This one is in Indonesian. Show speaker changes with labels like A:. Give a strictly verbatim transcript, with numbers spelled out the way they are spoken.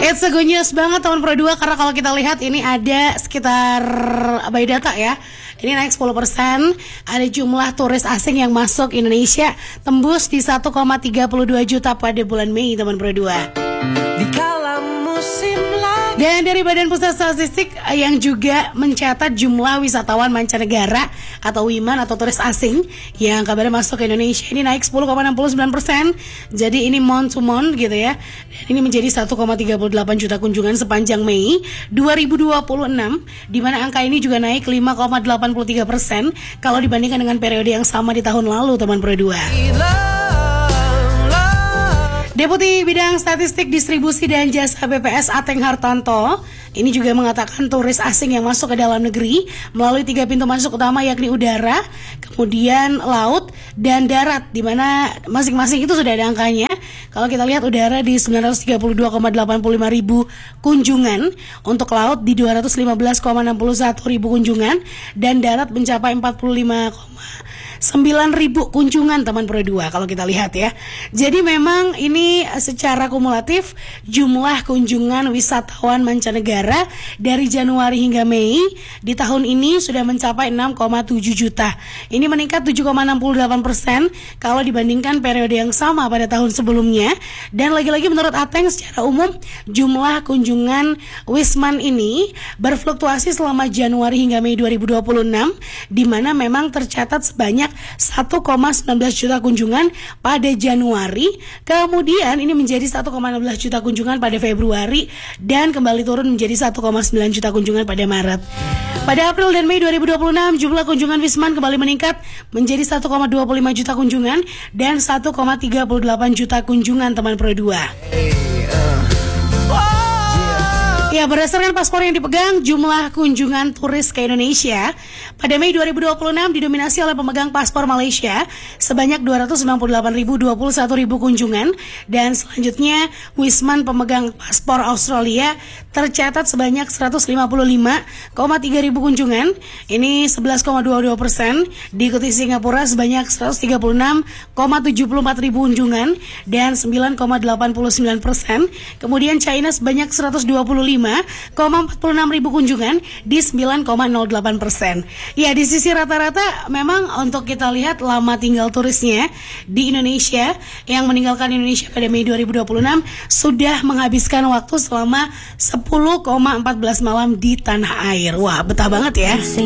A: It's a good news banget tahun Pro dua, karena kalau kita lihat ini ada sekitar by data ya, ini naik sepuluh persen. Ada jumlah turis asing yang masuk Indonesia tembus di satu koma tiga dua juta pada bulan Mei teman Pro dua. Di kala musim lagi. Dan dari Badan Pusat Statistik yang juga mencatat jumlah wisatawan mancanegara atau W I M A N atau turis asing yang kabarnya masuk ke Indonesia ini naik sepuluh koma enam sembilan persen. Jadi ini month to month gitu ya. Dan ini menjadi satu koma tiga delapan juta kunjungan sepanjang Mei dua ribu dua puluh enam, di mana angka ini juga naik lima koma delapan tiga persen kalau dibandingkan dengan periode yang sama di tahun lalu teman Pro dua. Deputi Bidang Statistik Distribusi dan Jasa B P S Ateng Hartanto ini juga mengatakan turis asing yang masuk ke dalam negeri melalui tiga pintu masuk utama, yakni udara, kemudian laut, dan darat, di mana masing-masing itu sudah ada angkanya. Kalau kita lihat udara di sembilan ratus tiga puluh dua koma delapan lima ribu kunjungan, untuk laut di dua ratus lima belas koma enam satu ribu kunjungan, dan darat mencapai empat puluh lima koma sembilan ribu kunjungan teman Pro dua kalau kita lihat ya. Jadi memang ini secara kumulatif jumlah kunjungan wisatawan mancanegara dari Januari hingga Mei di tahun ini sudah mencapai enam koma tujuh juta. Ini meningkat tujuh koma enam delapan persen kalau dibandingkan periode yang sama pada tahun sebelumnya. Dan lagi-lagi menurut Ateng, secara umum jumlah kunjungan Wisman ini berfluktuasi selama Januari hingga Mei dua ribu dua puluh enam, di mana memang tercatat sebanyak satu koma satu sembilan juta kunjungan pada Januari, kemudian ini menjadi satu koma enam juta kunjungan pada Februari, dan kembali turun menjadi satu koma sembilan juta kunjungan pada Maret. Pada April dan Mei dua ribu dua puluh enam, jumlah kunjungan Wisman kembali meningkat menjadi satu koma dua lima juta kunjungan dan satu koma tiga delapan juta kunjungan teman Pro dua. Ya, berdasarkan paspor yang dipegang, jumlah kunjungan turis ke Indonesia pada Mei dua ribu dua puluh enam didominasi oleh pemegang paspor Malaysia sebanyak dua ratus sembilan puluh delapan ribu dua puluh satu ribu kunjungan, dan selanjutnya Wisman pemegang paspor Australia tercatat sebanyak seratus lima puluh lima koma tiga ribu kunjungan, ini sebelas koma dua dua persen, diikuti Singapura sebanyak seratus tiga puluh enam koma tujuh empat ribu kunjungan dan sembilan koma delapan sembilan persen, kemudian China sebanyak seratus dua puluh lima koma empat enam ribu kunjungan di sembilan koma nol delapan persen. Ya, di sisi rata-rata memang untuk kita lihat lama tinggal turisnya di Indonesia yang meninggalkan Indonesia pada Mei dua ribu dua puluh enam sudah menghabiskan waktu selama sepuluh koma empat belas malam di tanah air. Wah, betah banget ya.